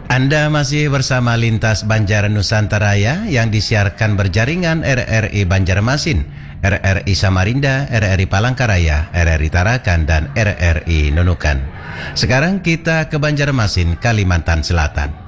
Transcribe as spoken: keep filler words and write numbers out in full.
Anda masih bersama Lintas Banjar Nusantara yang disiarkan berjaringan R R I Banjarmasin, R R I Samarinda, R R I Palangkaraya, R R I Tarakan, dan R R I Nunukan. Sekarang kita ke Banjarmasin, Kalimantan Selatan.